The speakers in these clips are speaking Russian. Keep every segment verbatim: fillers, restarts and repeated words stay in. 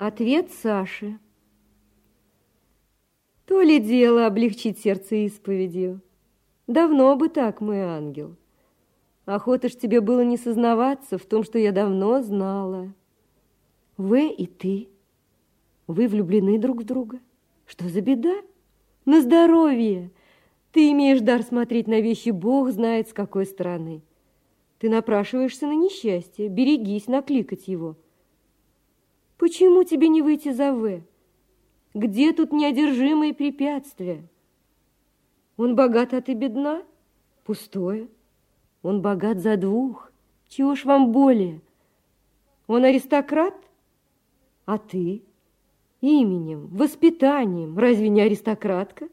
Ответ Саши. То ли дело облегчить сердце исповедью. Давно бы так, мой ангел. Охота ж тебе было не сознаваться в том, что я давно знала. В и ты, вы влюблены друг в друга. Что за беда? На здоровье! Ты имеешь дар смотреть на вещи, Бог знает с какой стороны. Ты напрашиваешься на несчастье, берегись накликать его. Почему тебе не выйти за В? Где тут неодержимые препятствия? Он богат, а ты бедна? Пустое. Он богат за двух. Чего ж вам более? Он аристократ? А ты? Именем, воспитанием. Разве не аристократка?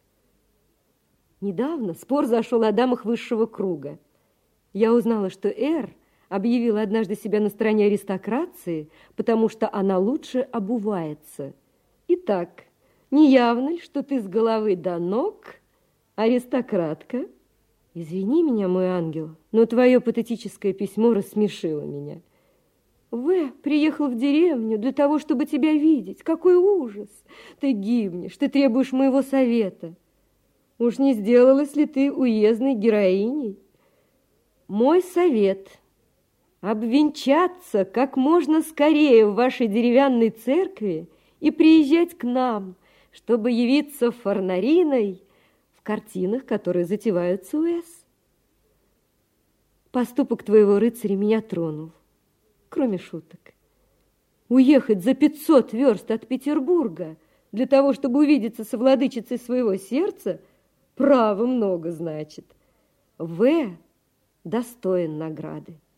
Недавно спор зашел о дамах высшего круга. Я узнала, что Р объявила однажды себя на стороне аристokraции, потому что она лучше обувается. Итак, не явно ли, что ты с головы до ног аристократка? Извини меня, мой ангел, но твое патетическое письмо рассмешило меня. В приехал в деревню для того, чтобы тебя видеть. Какой ужас! Ты гибнешь, ты требуешь моего совета. Уж не сделалась ли ты уездной героиней? Мой совет – обвенчаться как можно скорее в вашей деревянной церкви и приезжать к нам, чтобы явиться Форнариной в картинах, которые затеваются у С. Поступок твоего рыцаря меня тронул, кроме шуток. Уехать за пятьсот верст от Петербурга для того, чтобы увидеться со владычицей своего сердца, право много значит. В достоин награды.